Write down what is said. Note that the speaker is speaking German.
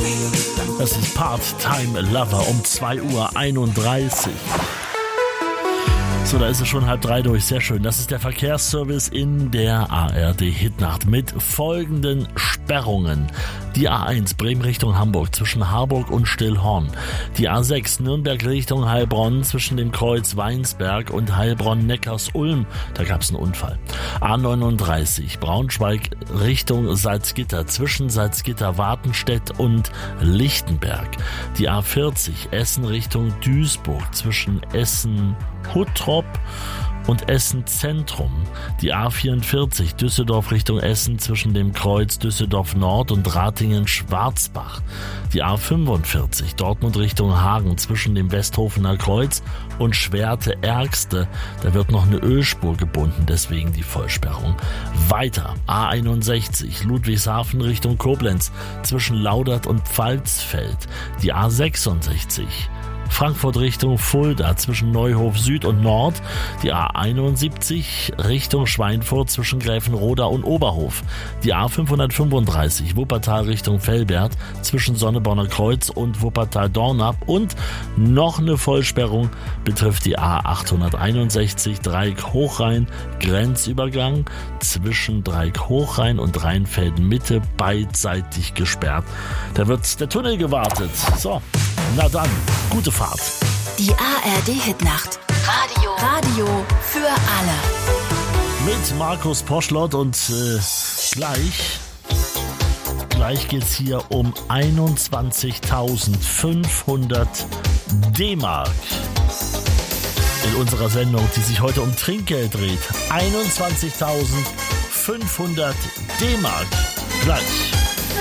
Das ist Part-Time Lover um 2:31 Uhr. So, da ist es schon 2:30 durch. Sehr schön. Das ist der Verkehrsservice in der ARD-Hitnacht mit folgenden Sperrungen. Die A1 Bremen Richtung Hamburg zwischen Harburg und Stillhorn. Die A6 Nürnberg Richtung Heilbronn zwischen dem Kreuz Weinsberg und Heilbronn-Neckars-Ulm. Da gab es einen Unfall. A39 Braunschweig Richtung Salzgitter zwischen Salzgitter-Wartenstedt und Lichtenberg. Die A40 Essen Richtung Duisburg zwischen Essen-Huttrop und Essen-Zentrum. Die A44 Düsseldorf Richtung Essen zwischen dem Kreuz Düsseldorf Nord und Ratingen-Schwarzbach. Die A45 Dortmund Richtung Hagen zwischen dem Westhofener Kreuz und Schwerte-Ergste. Da wird noch eine Ölspur gebunden, deswegen die Vollsperrung. Weiter A61 Ludwigshafen Richtung Koblenz zwischen Laudert und Pfalzfeld. Die A66 Frankfurt Richtung Fulda zwischen Neuhof Süd und Nord, die A71 Richtung Schweinfurt zwischen Gräfenroda und Oberhof, die A535 Wuppertal Richtung Velbert zwischen Sonneborner Kreuz und Wuppertal-Dornap und noch eine Vollsperrung betrifft die A861 Dreieck-Hochrhein Grenzübergang zwischen Dreieck-Hochrhein und Rheinfelden-Mitte beidseitig gesperrt. Da wird der Tunnel gewartet. So, na dann, gute Fahrt. Die ARD-Hitnacht. Radio für alle. Mit Markus Poschlott und gleich geht's hier um 21.500 D-Mark. In unserer Sendung, die sich heute um Trinkgeld dreht. 21.500 D-Mark. Gleich.